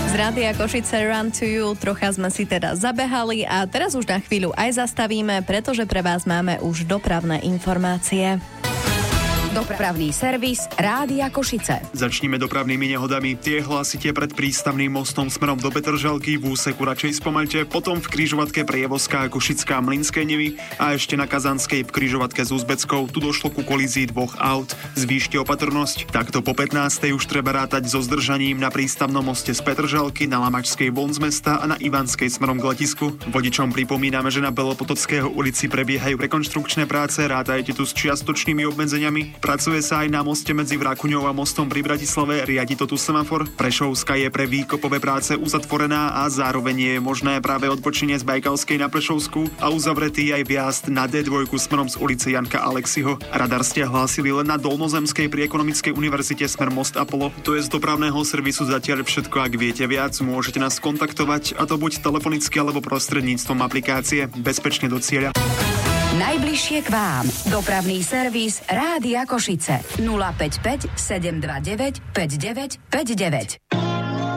Z Rádia Košice Run to You trocha sme si teda zabehali a teraz už na chvíľu aj zastavíme, pretože pre vás máme už dopravné informácie. Dopravný servis Rádia Košice. Začníme dopravnými nehodami. Tie hlásite pred prístavným mostom smerom do Petržalky, v úseku radšej spomaľte, potom v križovatke Prievozká Košická Mlynské Nevy a ešte na Kazanskej v križovatke s Uzbeckou. Tu došlo ku kolízii dvoch aut. Zvýšte opatrnosť. Takto po 15. už treba rátať so zdržaním na prístavnom moste z Petržalky, na Lamačskej von z mesta a na Ivanskej smerom k letisku. Vodičom pripomíname, že na Belopotockého ulici prebiehajú rekonštrukčné práce, rátajte tu s čiastočnými obmedzeniami. Pracuje sa aj na moste medzi Vrakuňou a mostom pri Bratislave, riadi to tu semafor. Prešovská je pre výkopové práce uzatvorená a zároveň je možné práve odpočenie z Bajkalskej na Prešovskú a uzavretý aj vjazd na D2 smerom z ulice Janka Aleksiho. Radar ste hlásili len na Dolnozemskej pri Ekonomickej univerzite smer Most Apollo. To je z dopravného servisu zatiaľ všetko. Ak viete viac, môžete nás kontaktovať, a to buď telefonicky alebo prostredníctvom aplikácie. Bezpečne do cieľa. Najbližšie k vám. Dopravný servis Rádia Košice. 055 729 5959.